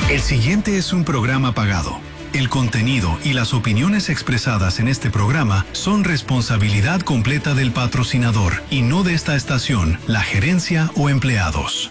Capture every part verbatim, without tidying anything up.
El siguiente es un programa pagado. El contenido y las opiniones expresadas en este programa son responsabilidad completa del patrocinador y no de esta estación, la gerencia o empleados.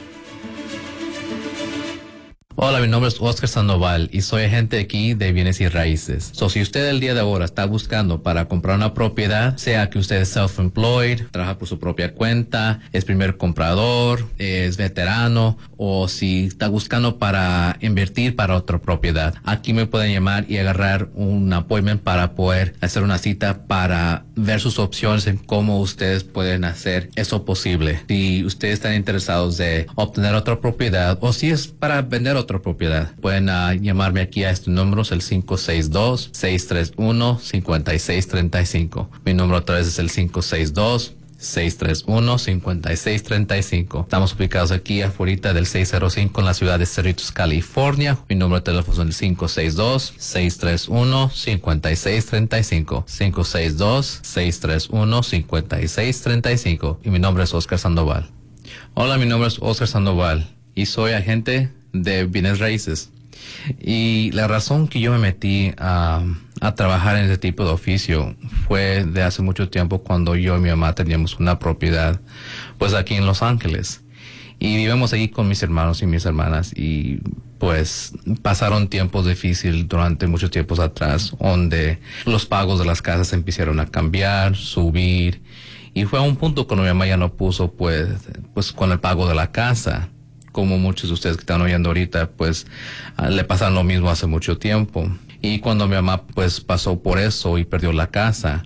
Hola, mi nombre es Oscar Sandoval y soy agente aquí de bienes y raíces. So, si usted el día de ahora está buscando para comprar una propiedad, sea que usted es self-employed, trabaja por su propia cuenta, es primer comprador, es veterano, o si está buscando para invertir para otra propiedad, aquí me pueden llamar y agarrar un appointment para poder hacer una cita para ver sus opciones en cómo ustedes pueden hacer eso posible. Si ustedes están interesados de obtener otra propiedad o si es para vender otra propiedad, pueden uh, llamarme aquí a este número, es el cinco seis dos, seis tres uno, cinco seis tres cinco. Mi número otra vez es el cinco seis dos, seis tres uno, cinco seis tres cinco. Estamos ubicados aquí afuera del seis cero cinco en la ciudad de Cerritos, California. Mi número de teléfono es el cinco seis dos, seis tres uno, cinco seis tres cinco. cinco seis dos, seis tres uno, cinco seis tres cinco. Y mi nombre es Oscar Sandoval. Hola, mi nombre es Oscar Sandoval y soy agente de bienes raíces. Y la razón que yo me metí a, a trabajar en este tipo de oficio fue de hace mucho tiempo, cuando yo y mi mamá teníamos una propiedad pues aquí en Los Ángeles y vivimos ahí con mis hermanos y mis hermanas, y pues pasaron tiempos difíciles durante muchos tiempos atrás, donde los pagos de las casas empezaron a cambiar, subir, y fue a un punto cuando mi mamá ya no puso pues, pues con el pago de la casa. Como muchos de ustedes que están oyendo ahorita, pues uh, le pasaron lo mismo hace mucho tiempo. Y cuando mi mamá pues pasó por eso y perdió la casa,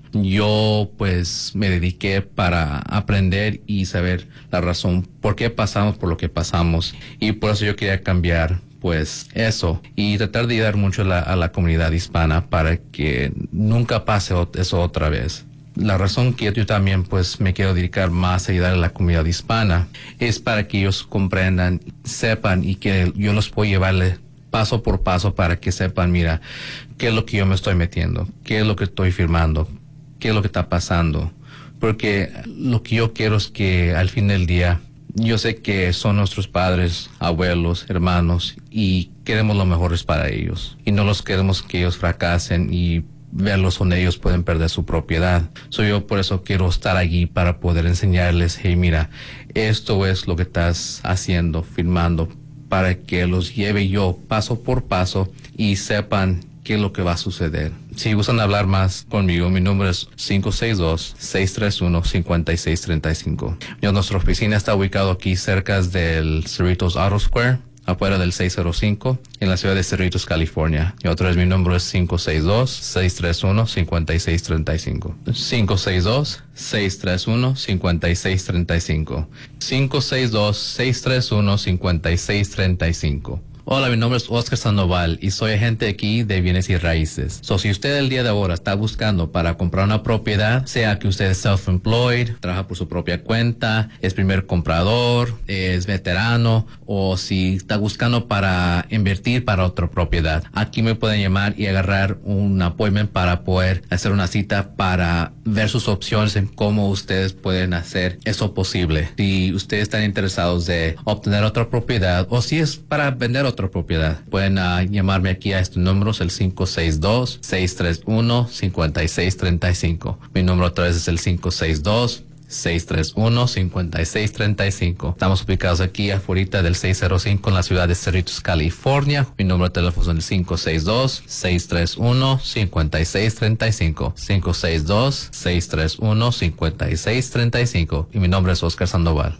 yo pues me dediqué para aprender y saber la razón por qué pasamos por lo que pasamos. Y por eso yo quería cambiar pues eso y tratar de ayudar mucho a la, a la comunidad hispana para que nunca pase eso otra vez. La razón que yo también pues me quiero dedicar más a ayudar a la comunidad hispana es para que ellos comprendan, sepan, y que yo los puedo llevarle paso por paso para que sepan, mira, qué es lo que yo me estoy metiendo, qué es lo que estoy firmando, qué es lo que está pasando. Porque lo que yo quiero es que al fin del día, yo sé que son nuestros padres, abuelos, hermanos, y queremos lo mejor para ellos. Y no los queremos que ellos fracasen y verlos donde ellos pueden perder su propiedad. Soy yo por eso quiero estar allí para poder enseñarles, hey, mira, esto es lo que estás haciendo, firmando, para que los lleve yo paso por paso y sepan qué es lo que va a suceder. Si gustan hablar más conmigo, mi número es cinco seis dos, seis tres uno, cinco seis tres cinco. Yo, nuestra oficina está ubicado aquí cerca del Cerritos Auto Square, afuera del seis cero cinco, en la ciudad de Cerritos, California. Y otra vez mi número es cinco seis dos, seis tres uno, cinco seis tres cinco. cinco seis dos, seis tres uno, cinco seis tres cinco. cinco seis dos, seis tres uno, cinco seis tres cinco. Hola, mi nombre es Oscar Sandoval y soy agente aquí de bienes y raíces. So, si usted el día de ahora está buscando para comprar una propiedad, sea que usted es self-employed, trabaja por su propia cuenta, es primer comprador, es veterano, o si está buscando para invertir para otra propiedad, aquí me pueden llamar y agarrar un appointment para poder hacer una cita para ver sus opciones en cómo ustedes pueden hacer eso posible. Si ustedes están interesados de obtener otra propiedad o si es para vender otra propiedad, pueden uh, llamarme aquí a estos números, el cinco seis dos, seis tres uno, cinco seis tres cinco. Mi número otra vez es el cinco seis dos, seis tres uno, cinco seis tres cinco. Estamos ubicados aquí afuera del seis cero cinco en la ciudad de Cerritos, California. Mi número de teléfono es el cinco seis dos, seis tres uno, cinco seis tres cinco. cinco seis dos, seis tres uno, cinco seis tres cinco. Y mi nombre es Oscar Sandoval.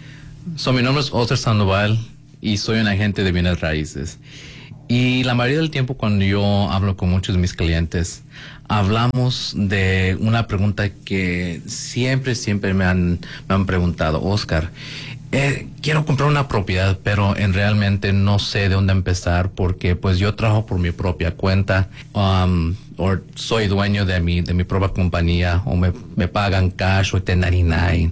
So, mi nombre es Oscar Sandoval y soy un agente de bienes raíces. Y la mayoría del tiempo cuando yo hablo con muchos de mis clientes, hablamos de una pregunta que siempre, siempre me han, me han preguntado. Oscar, eh, quiero comprar una propiedad, pero en realmente no sé de dónde empezar porque pues yo trabajo por mi propia cuenta, um, o soy dueño de mi, de mi propia compañía, o me, me pagan cash o diez noventa y nueve.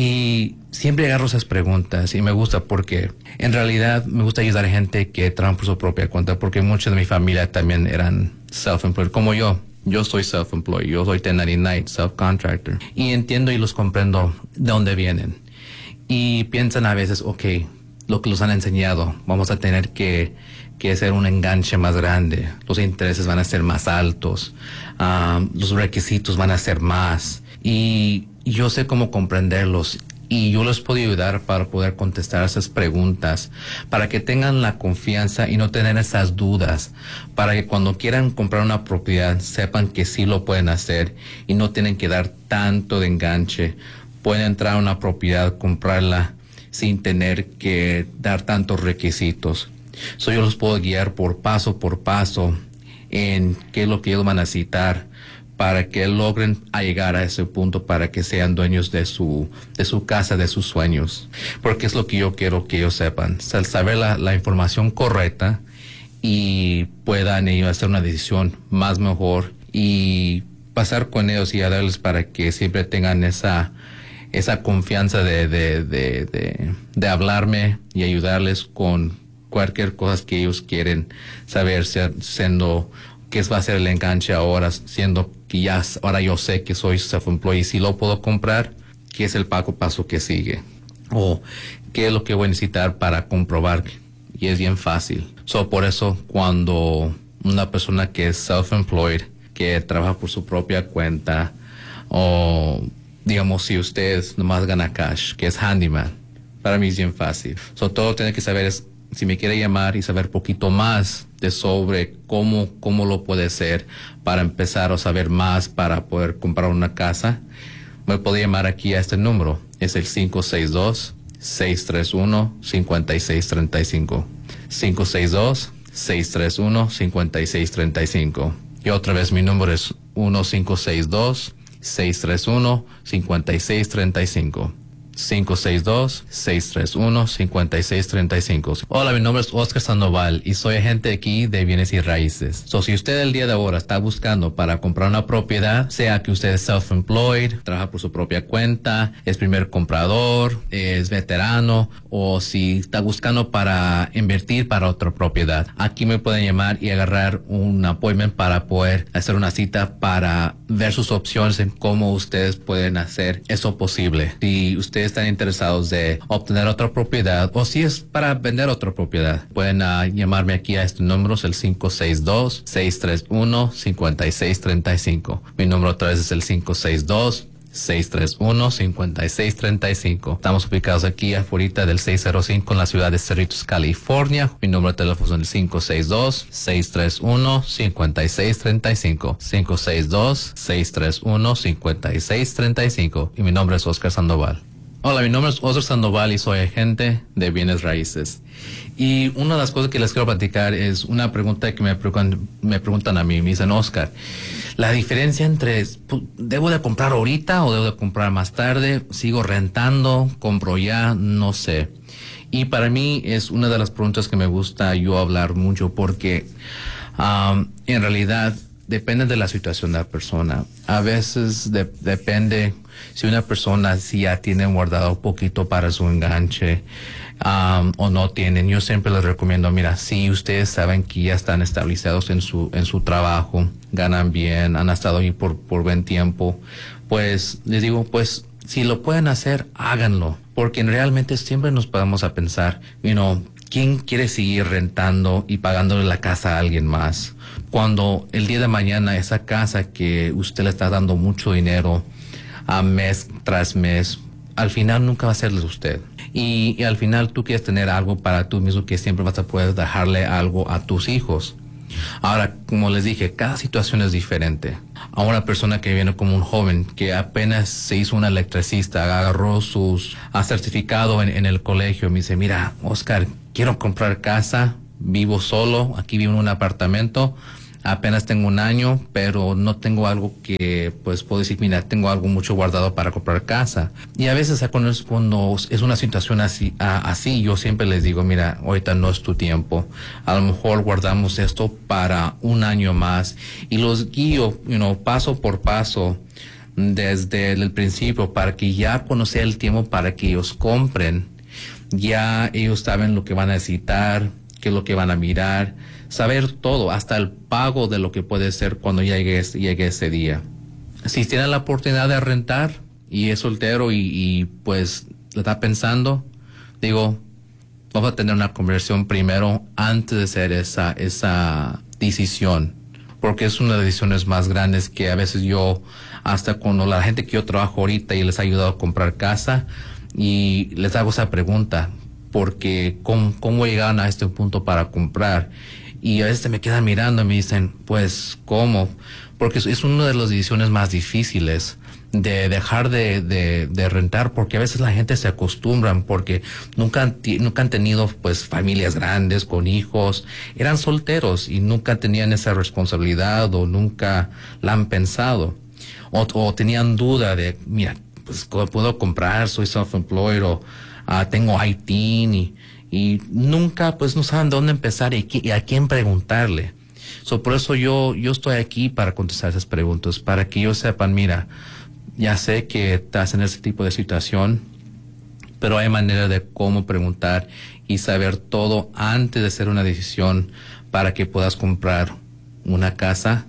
Y siempre agarro esas preguntas y me gusta porque en realidad me gusta ayudar a gente que trabaja por su propia cuenta, porque muchos de mi familia también eran self-employed como yo. Yo soy self-employed, yo soy diez noventa y nueve, self-contractor. Y entiendo y los comprendo de dónde vienen. Y piensan a veces, ok, lo que los han enseñado, vamos a tener que, quiere ser un enganche más grande, los intereses van a ser más altos, um, los requisitos van a ser más, y yo sé cómo comprenderlos. Y yo les puedo ayudar para poder contestar esas preguntas, para que tengan la confianza y no tener esas dudas, para que cuando quieran comprar una propiedad sepan que sí lo pueden hacer y no tienen que dar tanto de enganche. Pueden entrar a una propiedad, comprarla sin tener que dar tantos requisitos. So, yo los puedo guiar por paso por paso en qué es lo que ellos van a necesitar para que logren a llegar a ese punto, para que sean dueños de su, de su casa, de sus sueños. Porque es lo que yo quiero que ellos sepan, saber la, la información correcta y puedan ellos hacer una decisión más mejor y pasar con ellos y a darles para que siempre tengan esa, esa confianza de, de, de, de, de hablarme y ayudarles con cualquier cosa que ellos quieren saber, siendo qué va a ser el enganche ahora, siendo que ya ahora yo sé que soy self-employed y si lo puedo comprar, qué es el paso paso que sigue o qué es lo que voy a necesitar para comprobar, y es bien fácil. So, por eso cuando una persona que es self-employed, que trabaja por su propia cuenta, o digamos si usted nomás gana cash, que es handyman, para mí es bien fácil. So, todo lo que tiene que saber es, si me quiere llamar y saber poquito más de sobre cómo, cómo lo puede hacer para empezar a saber más para poder comprar una casa, me puede llamar aquí a este número. Es el cinco seis dos, seis tres uno, cinco seis tres cinco. cinco seis dos, seis tres uno, cinco seis tres cinco. Y otra vez mi número es uno cinco seis dos, seis tres uno, cinco seis tres cinco. cinco seis dos, seis tres uno, cinco seis tres cinco. Hola, mi nombre es Oscar Sandoval y soy agente aquí de bienes y raíces. So, si usted el día de ahora está buscando para comprar una propiedad, sea que usted es self-employed, trabaja por su propia cuenta, es primer comprador, es veterano, o si está buscando para invertir para otra propiedad, aquí me pueden llamar y agarrar un appointment para poder hacer una cita para ver sus opciones en cómo ustedes pueden hacer eso posible. Si ustedes están interesados de obtener otra propiedad o si es para vender otra propiedad, pueden uh, llamarme aquí a este número, es el cinco seis dos, seis tres uno, cinco seis tres cinco. Mi número otra vez es el cinco seis dos, seis tres uno, cinco seis tres cinco. Estamos ubicados aquí afuera del seis cero cinco en la ciudad de Cerritos, California. Mi número de teléfono es el cinco seis dos, seis tres uno, cinco seis tres cinco. cinco seis dos, seis tres uno, cinco seis tres cinco. Y mi nombre es Oscar Sandoval. Hola, mi nombre es Oscar Sandoval y soy agente de bienes raíces. Y una de las cosas que les quiero platicar es una pregunta que me preguntan, me preguntan a mí. Me dicen, Oscar, la diferencia entre, ¿debo de comprar ahorita o debo de comprar más tarde? ¿Sigo rentando? ¿Compro ya? No sé. Y para mí es una de las preguntas que me gusta yo hablar mucho porque um, en realidad depende de la situación de la persona. A veces de, depende si una persona si ya tiene guardado un poquito para su enganche um, o no tienen. Yo siempre les recomiendo, mira, si ustedes saben que ya están establecidos en su en su trabajo, ganan bien, han estado ahí por, por buen tiempo, pues les digo, pues si lo pueden hacer, háganlo. Porque realmente siempre nos podemos a pensar, you know, ¿quién quiere seguir rentando y pagándole la casa a alguien más? Cuando el día de mañana esa casa que usted le está dando mucho dinero a mes tras mes, al final nunca va a ser de usted. Y, y al final tú quieres tener algo para tú mismo que siempre vas a poder dejarle algo a tus hijos. Ahora, como les dije, cada situación es diferente. A una persona que viene como un joven que apenas se hizo un electricista, agarró sus a certificado en, en el colegio, me dice, mira, Oscar, quiero comprar casa, vivo solo, aquí vivo en un apartamento, apenas tengo un año, pero no tengo algo que, pues, puedo decir, mira, tengo algo mucho guardado para comprar casa. Y a veces cuando es una situación así, así, yo siempre les digo, mira, ahorita no es tu tiempo. A lo mejor guardamos esto para un año más y los guío, you know, paso por paso desde el principio para que ya cuando sea el tiempo para que ellos compren, ya ellos saben lo que van a necesitar, qué es lo que van a mirar, saber todo, hasta el pago de lo que puede ser cuando llegue, llegue ese día. Si tienen la oportunidad de rentar y es soltero y, y pues le está pensando, digo, vamos a tener una conversación primero antes de hacer esa, esa decisión. Porque es una de las decisiones más grandes que a veces yo, hasta cuando la gente que yo trabajo ahorita y les ha ayudado a comprar casa, y les hago esa pregunta, porque ¿cómo, cómo llegaron a este punto para comprar? Y a veces me quedan mirando y me dicen, pues, ¿cómo? Porque es, es una de las decisiones más difíciles de dejar de, de, de rentar, porque a veces la gente se acostumbran, porque nunca han, nunca han tenido pues familias grandes con hijos, eran solteros y nunca tenían esa responsabilidad o nunca la han pensado, o, o tenían duda de, mira, pues puedo comprar, soy self-employed o uh, tengo I T y, y nunca pues no saben dónde empezar y, y a quién preguntarle. So, por eso yo, yo estoy aquí para contestar esas preguntas, para que ellos sepan, mira, ya sé que estás en ese tipo de situación, pero hay manera de cómo preguntar y saber todo antes de hacer una decisión para que puedas comprar una casa.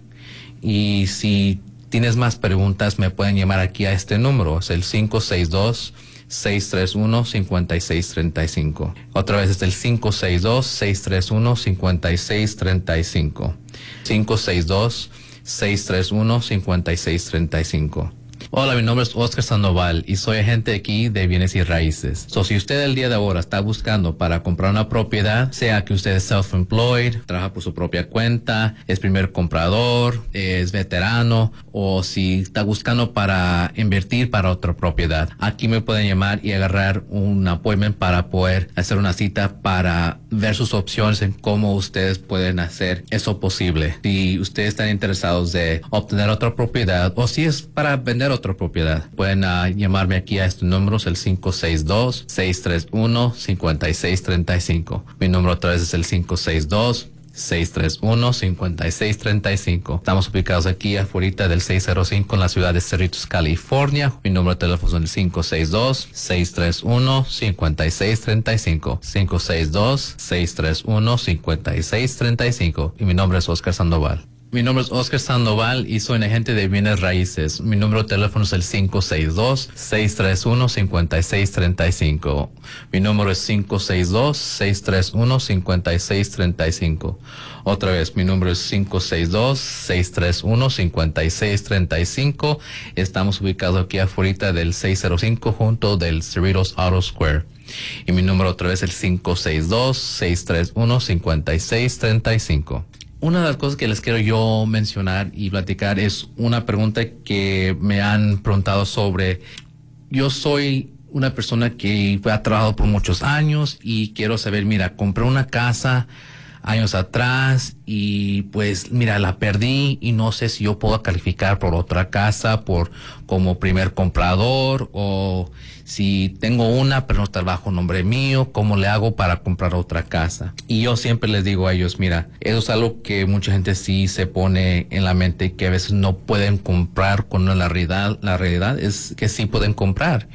Y si tienes más preguntas, me pueden llamar aquí a este número, es el cinco seis dos, seis tres uno, cinco seis tres cinco. Otra vez es el cinco seis dos, seis tres uno, cinco seis tres cinco. cinco seis dos, seis tres uno, cinco seis tres cinco. Hola, mi nombre es Oscar Sandoval y soy agente aquí de bienes y raíces. So, si usted el día de ahora está buscando para comprar una propiedad, sea que usted es self-employed, trabaja por su propia cuenta, es primer comprador, es veterano, o si está buscando para invertir para otra propiedad, aquí me pueden llamar y agarrar un appointment para poder hacer una cita para ver sus opciones en cómo ustedes pueden hacer eso posible. Si ustedes están interesados de obtener otra propiedad o si es para vender otra propiedad, pueden uh, llamarme aquí a estos números, el cinco seis dos, seis tres uno, cinco seis tres cinco. Mi número otra vez es el cinco seis dos, seis tres uno, cinco seis tres cinco. Estamos ubicados aquí afuera del seis cero cinco en la ciudad de Cerritos, California. Mi número de teléfono es el cinco seis dos, seis tres uno, cinco seis tres cinco. cinco seis dos, seis tres uno, cinco seis tres cinco. Y mi nombre es Oscar Sandoval. Mi nombre es Oscar Sandoval y soy un agente de bienes raíces. Mi número de teléfono es el cinco seis dos, seis tres uno, cinco seis tres cinco. Mi número es cinco seis dos, seis tres uno, cinco seis tres cinco. Otra vez, mi número es cinco seis dos, seis tres uno, cinco seis tres cinco. Estamos ubicados aquí afuera del seis cero cinco junto del Cerritos Auto Square. Y mi número otra vez es el cinco seis dos, seis tres uno, cinco seis tres cinco. Una de las cosas que les quiero yo mencionar y platicar es una pregunta que me han preguntado sobre. Yo soy una persona que ha trabajado por muchos años y quiero saber, mira, compré una casa años atrás y pues mira, la perdí y no sé si yo puedo calificar por otra casa por como primer comprador, o si tengo una pero no está bajo nombre mío, ¿cómo le hago para comprar otra casa? Y yo siempre les digo a ellos, mira, eso es algo que mucha gente sí se pone en la mente, que a veces no pueden comprar, cuando la realidad, la realidad es que sí pueden comprar.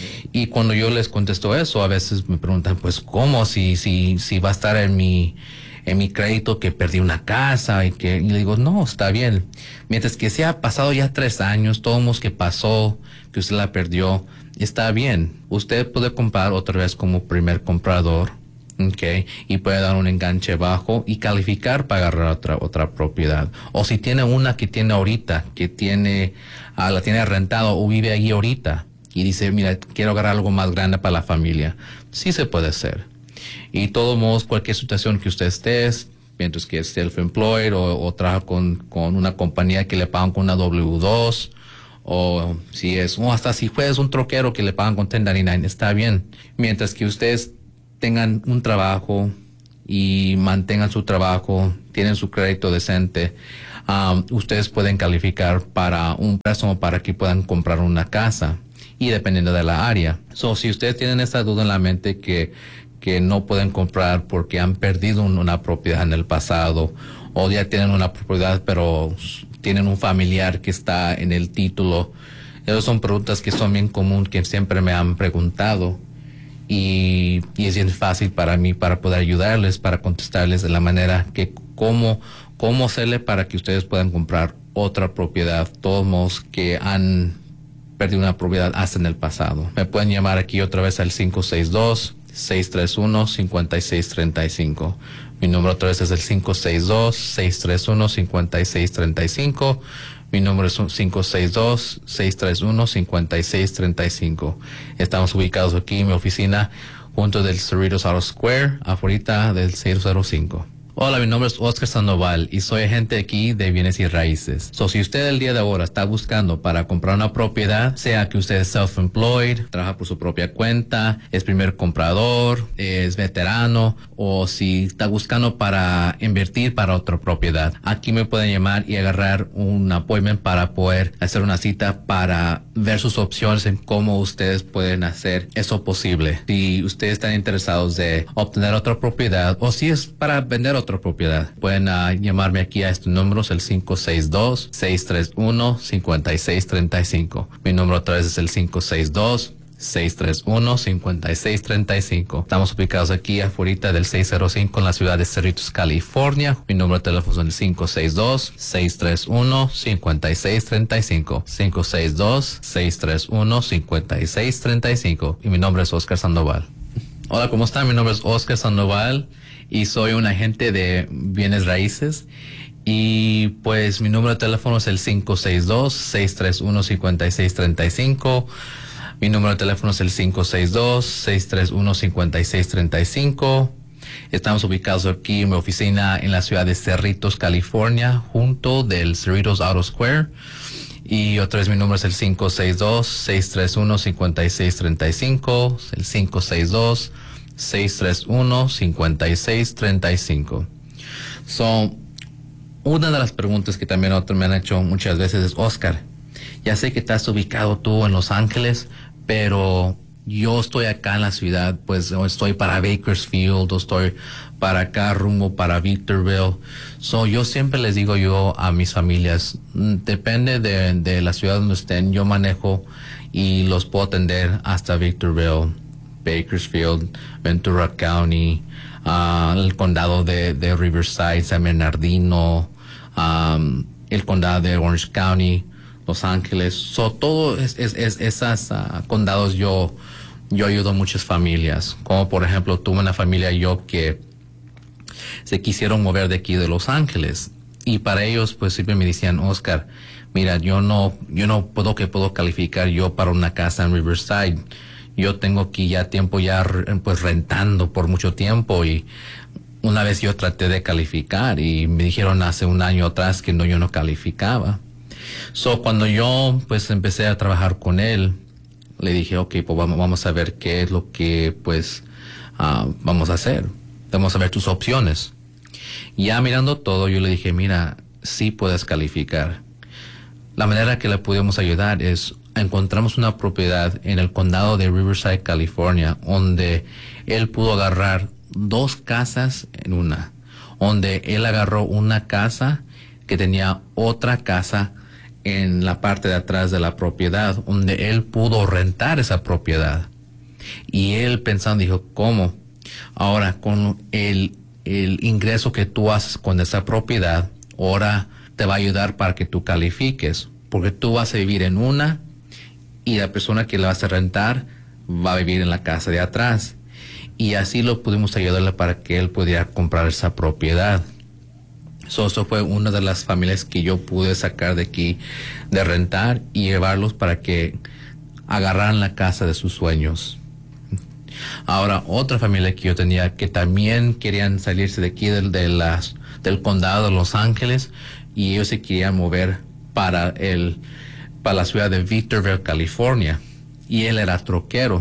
Y cuando yo les contesto eso, a veces me preguntan, pues ¿cómo? Si, si, si va a estar en mi en mi crédito que perdí una casa y que, y le digo, no, está bien. Mientras que se ha pasado ya tres años, todos que pasó, que usted la perdió, está bien. Usted puede comprar otra vez como primer comprador, okay, y puede dar un enganche bajo y calificar para agarrar otra, otra propiedad. O si tiene una que tiene ahorita, que tiene, uh, la tiene rentado o vive allí ahorita, y dice, mira, quiero agarrar algo más grande para la familia, sí se puede hacer. Y de todos modos, cualquier situación que usted esté, mientras que es self-employed o, o trabaja con, con una compañía que le pagan con una W dos, o si es, o hasta si es un troquero que le pagan con diez noventa y nueve, está bien. Mientras que ustedes tengan un trabajo y mantengan su trabajo, tienen su crédito decente, um, ustedes pueden calificar para un préstamo para que puedan comprar una casa, y dependiendo de la área. So, si ustedes tienen esa duda en la mente que que no pueden comprar porque han perdido una propiedad en el pasado, o ya tienen una propiedad pero tienen un familiar que está en el título. Esas son preguntas que son bien comunes, que siempre me han preguntado, y, y es bien fácil para mí para poder ayudarles, para contestarles de la manera que cómo, cómo hacerle para que ustedes puedan comprar otra propiedad, todos modos que han perdido una propiedad hasta en el pasado. Me pueden llamar aquí otra vez al cinco seis dos, seis tres uno, cinco seis tres cinco. Mi número otra vez es el cinco seis dos, seis tres uno, cinco seis tres cinco. Mi número es cinco seis dos, seis tres uno, cinco seis tres cinco. Estamos ubicados aquí en mi oficina junto del Cerritos Auto Square, afuera del seis cero cinco. Hola, mi nombre es Oscar Sandoval y soy agente aquí de bienes y raíces. So, si usted el día de ahora está buscando para comprar una propiedad, sea que usted es self-employed, trabaja por su propia cuenta, es primer comprador, es veterano, o si está buscando para invertir para otra propiedad, aquí me pueden llamar y agarrar un appointment para poder hacer una cita para ver sus opciones en cómo ustedes pueden hacer eso posible. Si ustedes están interesados de obtener otra propiedad o si es para vender otra otra propiedad, pueden uh, llamarme aquí a estos números, el cinco seis dos, seis tres uno, cinco seis tres cinco. Mi número otra vez es el cinco seis dos, seis tres uno, cinco seis tres cinco. Estamos ubicados aquí afuera del seis cero cinco en la ciudad de Cerritos, California. Mi número de teléfono es el cinco seis dos, seis tres uno, cinco seis tres cinco. cinco seis dos, seis tres uno, cinco seis tres cinco. Y mi nombre es Oscar Sandoval. Hola, ¿cómo están? Mi nombre es Oscar Sandoval y soy un agente de bienes raíces. Y pues mi número de teléfono es el cinco seis dos, seis tres uno, cinco seis tres cinco. Mi número de teléfono es el cinco seis dos, seis tres uno, cinco seis tres cinco. Estamos ubicados aquí en mi oficina en la ciudad de Cerritos, California, junto del Cerritos Auto Square. Y otra vez mi número es el cinco seis dos, seis tres uno, cinco seis tres cinco, el cinco seis dos, seis tres uno, cinco seis tres cinco. So, una de las preguntas que también otros me han hecho muchas veces es, Oscar, ya sé que estás ubicado tú en Los Ángeles, pero yo estoy acá en la ciudad, pues estoy para Bakersfield, o estoy para acá rumbo para Victorville. So, yo siempre les digo yo a mis familias, depende de, de la ciudad donde estén, yo manejo y los puedo atender hasta Victorville, Bakersfield, Ventura County, uh, el condado de, de Riverside, San Bernardino, um, el condado de Orange County, Los Ángeles. So, todo es, es, es esas uh, condados yo yo ayudo a muchas familias, como por ejemplo tuve una familia yo que se quisieron mover de aquí de Los Ángeles y para ellos pues siempre me decían, Oscar, mira, yo no yo no puedo que puedo calificar yo para una casa en Riverside. Yo tengo aquí ya tiempo ya pues rentando por mucho tiempo y una vez yo traté de calificar y me dijeron hace un año atrás que no, yo no calificaba. So, cuando yo pues empecé a trabajar con él, le dije, ok, pues vamos, vamos a ver qué es lo que pues uh, vamos a hacer. Vamos a ver tus opciones. Ya mirando todo, yo le dije, mira, sí puedes calificar. La manera que le pudimos ayudar es, encontramos una propiedad en el condado de Riverside, California, donde él pudo agarrar dos casas en una. Donde él agarró una casa que tenía otra casa en la parte de atrás de la propiedad, donde él pudo rentar esa propiedad. Y él pensando, dijo, ¿cómo? Ahora, con el, el ingreso que tú haces con esa propiedad, ahora te va a ayudar para que tú califiques, porque tú vas a vivir en una y la persona que le vas a rentar va a vivir en la casa de atrás. Y así lo pudimos ayudarle para que él pudiera comprar esa propiedad. So, eso fue una de las familias que yo pude sacar de aquí de rentar y llevarlos para que agarraran la casa de sus sueños. Ahora, otra familia que yo tenía que también querían salirse de aquí del, de las, del condado de Los Ángeles y ellos se querían mover para, el, para la ciudad de Victorville, California. Y él era troquero.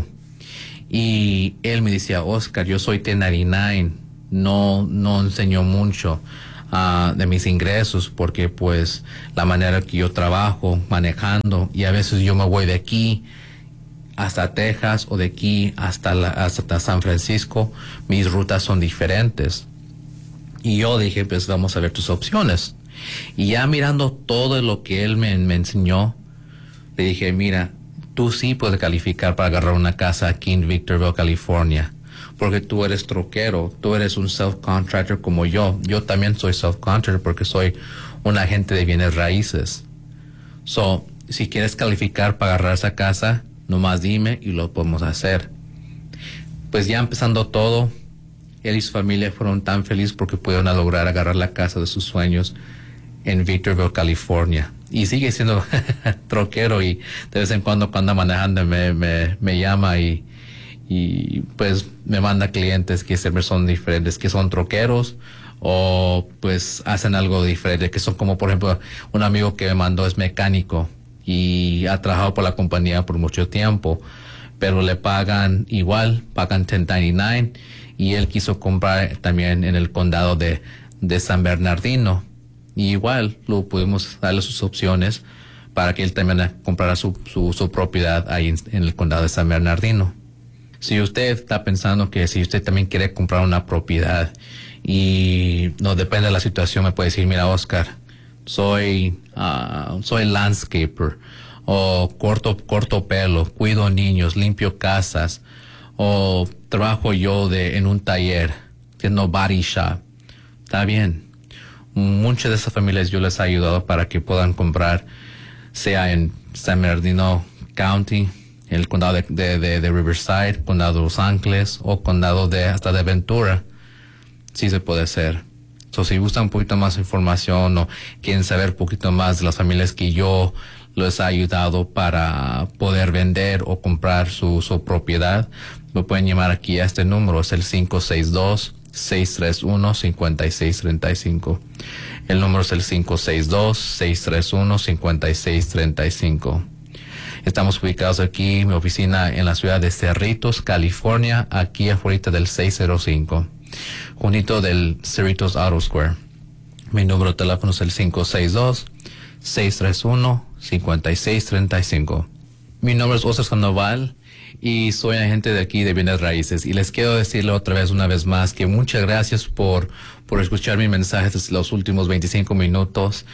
Y él me decía, Oscar, yo soy diez noventa y nueve, no, no enseño mucho Uh, de mis ingresos porque pues la manera que yo trabajo manejando y a veces yo me voy de aquí hasta Texas o de aquí hasta, la, hasta San Francisco, mis rutas son diferentes y yo dije pues vamos a ver tus opciones y ya mirando todo lo que él me, me enseñó le dije mira, tú sí puedes calificar para agarrar una casa aquí en Victorville, California, porque tú eres troquero, tú eres un self-contractor como yo. Yo también soy self-contractor porque soy un agente de bienes raíces. So, si quieres calificar para agarrar esa casa, nomás dime y lo podemos hacer. pues ya empezando todo, él y su familia fueron tan felices porque pudieron lograr agarrar la casa de sus sueños en Victorville, California. Y sigue siendo troquero y de vez en cuando cuando anda manejando me, me, me llama y, y pues me manda clientes que siempre son diferentes, que son troqueros o pues hacen algo diferente, que son como por ejemplo un amigo que me mandó es mecánico y ha trabajado por la compañía por mucho tiempo, pero le pagan igual, pagan ten ninety-nine y él quiso comprar también en el condado de, de San Bernardino. Y igual lo pudimos darle sus opciones para que él también comprara su, su, su propiedad ahí en, en el condado de San Bernardino. Si usted está pensando que si usted también quiere comprar una propiedad y no depende de la situación, me puede decir, mira Oscar, soy, uh, soy landscaper o corto, corto pelo, cuido niños, limpio casas o trabajo yo de, en un taller, haciendo body shop. Está bien. Muchas de esas familias yo les he ayudado para que puedan comprar, sea en San Bernardino County, el condado de, de, de, de Riverside, condado de Los Ángeles o condado de hasta de Ventura. Sí se puede hacer. So, si gustan un poquito más de información o quieren saber un poquito más de las familias que yo les he ayudado para poder vender o comprar su, su propiedad, me pueden llamar aquí a este número, es el cinco seis dos, seis tres uno, cinco seis tres cinco. El número es el cinco seis dos, seis tres uno, cinco seis tres cinco. Estamos ubicados aquí, mi oficina en la ciudad de Cerritos, California, aquí afuera del seis cero cinco, junto del Cerritos Auto Square. Mi número de teléfono es el cinco seis dos, seis tres uno, cinco seis tres cinco. Mi nombre es Oscar Sandoval y soy agente de aquí de bienes raíces. Y les quiero decirle otra vez, una vez más, que muchas gracias por, por escuchar mi mensaje desde los últimos veinticinco minutos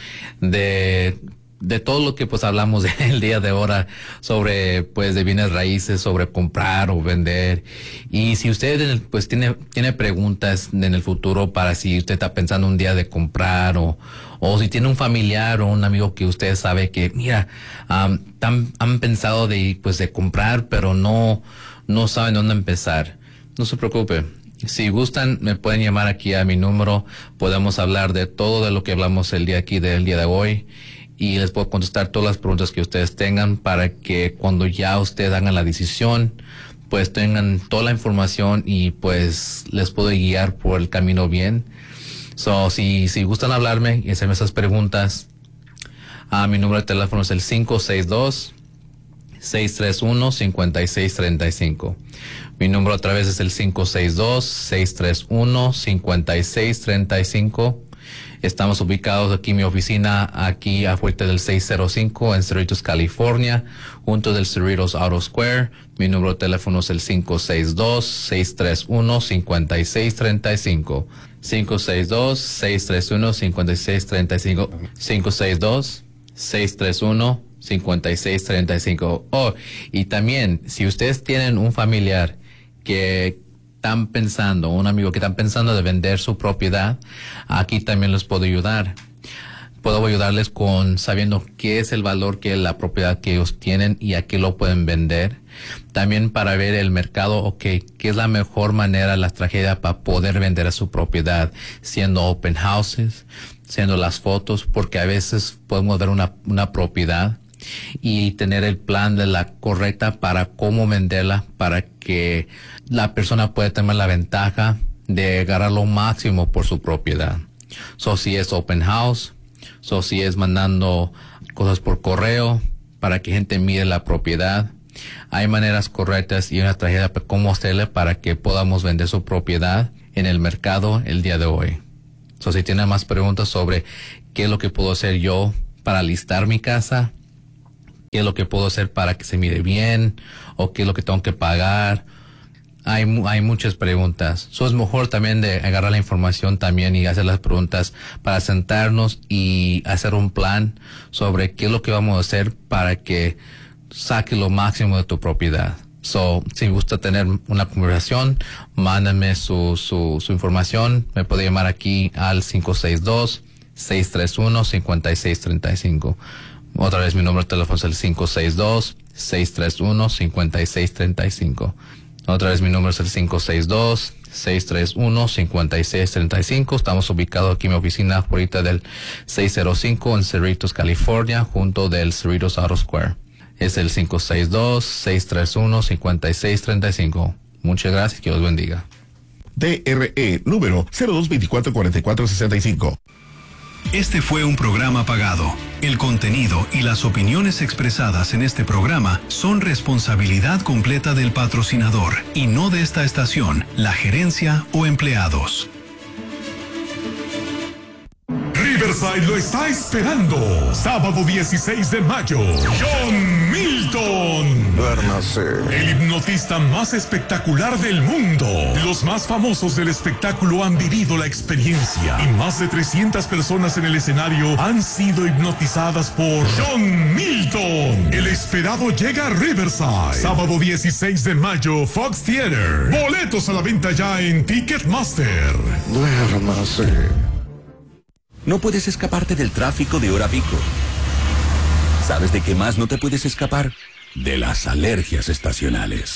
de, de todo lo que pues hablamos el día de ahora sobre pues de bienes raíces, sobre comprar o vender. Y si usted pues tiene, tiene preguntas en el futuro para si usted está pensando un día de comprar o O si tiene un familiar o un amigo que usted sabe que, mira, um, tan, han pensado de, pues, de comprar, pero no, no saben dónde empezar. No se preocupe. Si gustan, me pueden llamar aquí a mi número. Podemos hablar de todo de lo que hablamos el día aquí, del día de hoy. Y les puedo contestar todas las preguntas que ustedes tengan para que cuando ya ustedes hagan la decisión, pues tengan toda la información y pues les puedo guiar por el camino bien. So, si, si gustan hablarme y hacerme esas preguntas, uh, mi número de teléfono es el cinco seis dos, seis tres uno, cinco seis tres cinco. Mi número otra vez es el cinco seis dos, seis tres uno, cinco seis tres cinco. Estamos ubicados aquí en mi oficina, aquí afuera del seis cero cinco en Cerritos, California, junto del Cerritos Auto Square. Mi número de teléfono es el cinco seis dos, seis tres uno, cinco seis tres cinco. cinco seis dos, seis tres uno, cinco seis tres cinco. cinco seis dos, seis tres uno, cinco seis tres cinco. Oh, y también, si ustedes tienen un familiar que están pensando, un amigo que están pensando de vender su propiedad, aquí también les puedo ayudar. Puedo ayudarles con sabiendo qué es el valor que la propiedad que ellos tienen y a qué lo pueden vender. También para ver el mercado, ok, qué es la mejor manera, la estrategia para poder vender a su propiedad, siendo open houses, siendo las fotos, porque a veces podemos ver una, una propiedad y tener el plan de la correcta para cómo venderla, para que la persona pueda tener la ventaja de agarrar lo máximo por su propiedad. So, si es open house, so, si es mandando cosas por correo para que gente mire la propiedad, hay maneras correctas y una estrategia de cómo hacerle para que podamos vender su propiedad en el mercado el día de hoy. So, si tienen más preguntas sobre qué es lo que puedo hacer yo para listar mi casa, qué es lo que puedo hacer para que se mire bien, o qué es lo que tengo que pagar, hay, hay muchas preguntas. So, es mejor también de agarrar la información también y hacer las preguntas para sentarnos y hacer un plan sobre qué es lo que vamos a hacer para que saque lo máximo de tu propiedad. So, si gusta tener una conversación, mándame su, su, su información. Me puede llamar aquí al cinco seis dos, seis tres uno, cinco seis tres cinco. Otra vez mi número de teléfono es el cinco seis dos, seis tres uno, cinco seis tres cinco. Otra vez mi número es el cinco seis dos, seis tres uno, cinco seis tres cinco. Estamos ubicados aquí en mi oficina ahorita del seiscientos cinco en Cerritos, California, junto del Cerritos Auto Square. Es el cinco seis dos, seis tres uno, cinco seis tres cinco. Muchas gracias, que Dios bendiga. D R E número cero dos veinticuatro cuarenta y cuatro sesenta y cinco. Este fue un programa pagado. El contenido y las opiniones expresadas en este programa son responsabilidad completa del patrocinador y no de esta estación, la gerencia o empleados. Riverside lo está esperando. Sábado dieciséis de mayo. John Milton. Duérmase. El hipnotista más espectacular del mundo. Los más famosos del espectáculo han vivido la experiencia. Y más de trescientas personas en el escenario han sido hipnotizadas por John Milton. El esperado llega a Riverside. Sábado dieciséis de mayo, Fox Theater. Boletos a la venta ya en Ticketmaster. Duérmase. No puedes escaparte del tráfico de hora pico. ¿Sabes de qué más no te puedes escapar? De las alergias estacionales.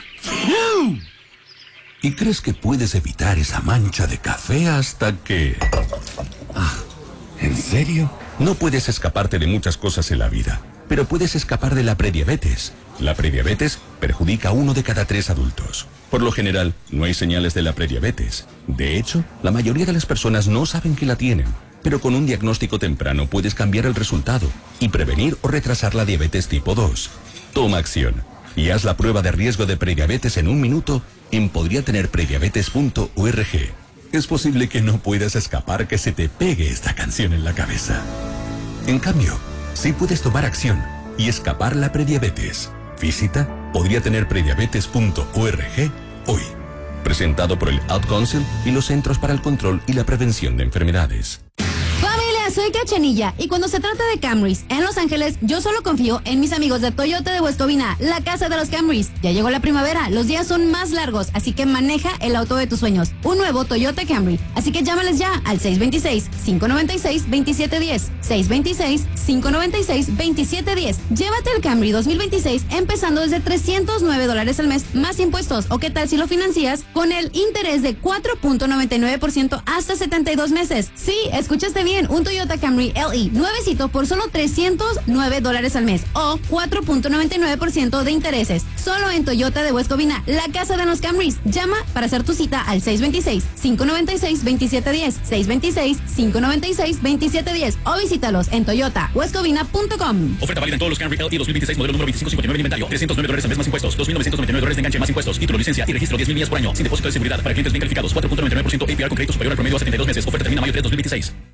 Y crees que puedes evitar esa mancha de café hasta que... Ah, ¿en serio? No puedes escaparte de muchas cosas en la vida, pero puedes escapar de la prediabetes. La prediabetes perjudica a uno de cada tres adultos. Por lo general, no hay señales de la prediabetes. De hecho, la mayoría de las personas no saben que la tienen. Pero con un diagnóstico temprano puedes cambiar el resultado y prevenir o retrasar la diabetes tipo dos. Toma acción y haz la prueba de riesgo de prediabetes en un minuto en podría tener prediabetes punto org. Es posible que no puedas escapar que se te pegue esta canción en la cabeza. En cambio, sí puedes tomar acción y escapar la prediabetes. Visita podría tener prediabetes punto org hoy. Presentado por el Ad Council y los Centros para el Control y la Prevención de Enfermedades. Familia, soy Cachanilla y cuando se trata de Camrys en Los Ángeles, yo solo confío en mis amigos de Toyota de West Covina, la casa de los Camrys. Ya llegó la primavera, los días son más largos, así que maneja el auto de tus sueños, un nuevo Toyota Camry. Así que llámales ya al seis dos seis, cinco nueve seis, dos siete uno cero, seis dos seis, cinco nueve seis, dos siete uno cero. Llévate el Camry dos mil veintiséis empezando desde trescientos nueve dólares al mes, más impuestos. ¿O qué tal si lo financias con el interés de cuatro punto noventa y nueve por ciento hasta setenta y dos meses? Sí, escuchaste bien, un Toyota Camry L E nuevecito por solo trescientos nueve dólares al mes o cuatro punto noventa y nueve por ciento de intereses. Solo en Toyota de West Covina, la casa de los Camrys. Llama para hacer tu cita al seis dos seis, cinco nueve seis, dos siete uno cero, seis dos seis, cinco nueve seis, dos siete uno cero o visítalos en toyota west covina punto com. Oferta válida en todos los Camry L E dos mil veintiséis, modelo número veinticinco cincuenta y nueve de inventario. trescientos nueve dólares al mes más impuestos. dos mil novecientos noventa y nueve dólares de enganche más impuestos. Título, licencia y registro diez mil millas por año. Sin depósito de seguridad para clientes bien calificados. cuatro punto noventa y nueve por ciento A P R con créditos superior al promedio a setenta y dos meses. Oferta termina mayo tres de dos mil veintiséis.